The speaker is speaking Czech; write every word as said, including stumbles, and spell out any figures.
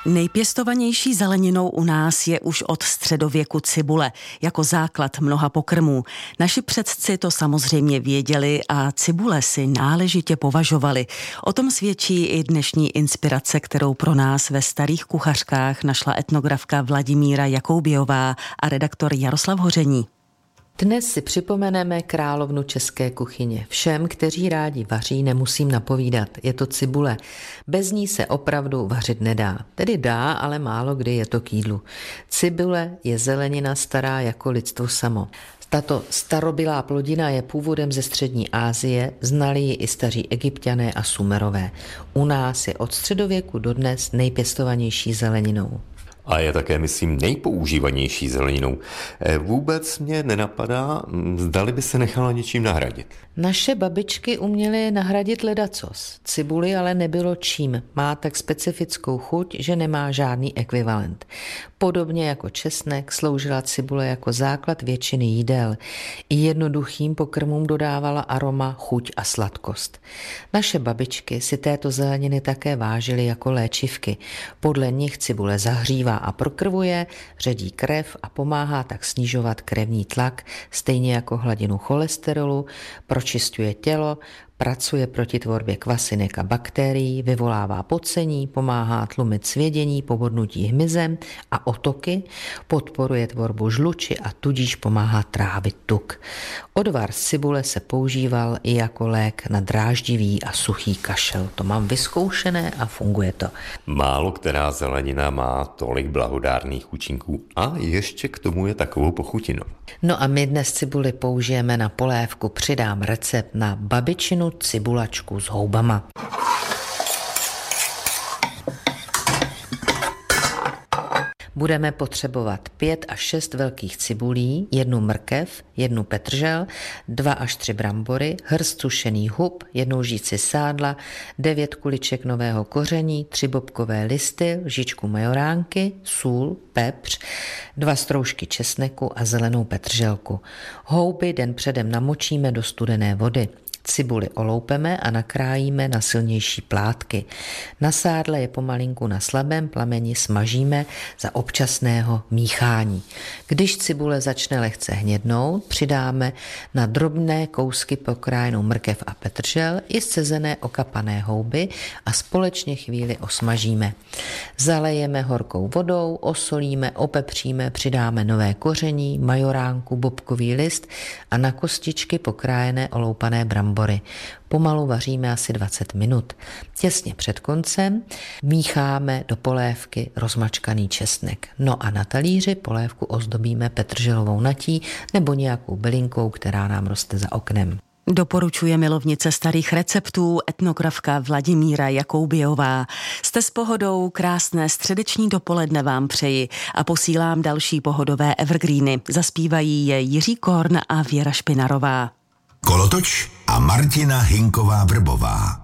Nejpěstovanější zeleninou u nás je už od středověku cibule, jako základ mnoha pokrmů. Naši předci to samozřejmě věděli a cibule si náležitě považovali. O tom svědčí i dnešní inspirace, kterou pro nás ve Starých kuchařkách našla etnografka Vladimíra Jakoubiová a redaktor Jaroslav Hoření. Dnes si připomeneme královnu české kuchyně. Všem, kteří rádi vaří, nemusím napovídat. Je to cibule. Bez ní se opravdu vařit nedá. Tedy dá, ale málo kdy je to k jídlu. Cibule je zelenina stará jako lidstvo samo. Tato starobylá plodina je původem ze střední Asie, znali ji i staří Egypťané a Sumerové. U nás je od středověku dodnes nejpěstovanější zeleninou. A je také, myslím, nejpoužívanější zeleninou. Vůbec mě nenapadá, zdali by se nechala něčím nahradit. Naše babičky uměly nahradit ledacos. Cibuli ale nebylo čím. Má tak specifickou chuť, že nemá žádný ekvivalent. Podobně jako česnek sloužila cibule jako základ většiny jídel. I jednoduchým pokrmům dodávala aroma, chuť a sladkost. Naše babičky si této zeleniny také vážily jako léčivky. Podle nich cibule zahřívá a prokrvuje, ředí krev a pomáhá tak snižovat krevní tlak, stejně jako hladinu cholesterolu, pročisťuje tělo, pracuje proti tvorbě kvasinek a bakterií, vyvolává pocení, pomáhá tlumit svědění, pobodnutí hmyzem a otoky, podporuje tvorbu žluči a tudíž pomáhá trávit tuk. Odvar z cibule se používal i jako lék na dráždivý a suchý kašel. To mám vyzkoušené a funguje to. Málo která zelenina má tolik blahodárných účinků a ještě k tomu je takovou pochutinou. No a my dnes cibuli použijeme na polévku. Přidám recept na babičinu cibulačku s houbama. Budeme potřebovat pět až šest velkých cibulí, jednu mrkev, jednu petržel, dva až tři brambory, hrst sušených hub, jednu lžíci sádla, devět kuliček nového koření, tři bobkové listy, lžičku majoránky, sůl, pepř, dva stroužky česneku a zelenou petrželku. Houby den předem namočíme do studené vody. Cibuli oloupeme a nakrájíme na silnější plátky. Na sádle je pomalinku na slabém plameni smažíme za občasného míchání. Když cibule začne lehce hnědnout, přidáme na drobné kousky pokrájenou mrkev a petržel i scezené okapané houby a společně chvíli osmažíme. Zalejeme horkou vodou, osolíme, opepříme, přidáme nové koření, majoránku, bobkový list a na kostičky pokrájené oloupané brambory. Pomalu vaříme asi dvacet minut. Těsně před koncem mícháme do polévky rozmačkaný česnek. No a na talíři polévku ozdobíme petrželovou natí nebo nějakou bylinkou, která nám roste za oknem. Doporučuje milovnice starých receptů etnografka Vladimíra Jakoubiová. Jste s pohodou, krásné středeční dopoledne vám přeji a posílám další pohodové evergreeny. Zaspívají je Jiří Korn a Věra Špinarová. Kolotoč a Martina Hinková Vrbová.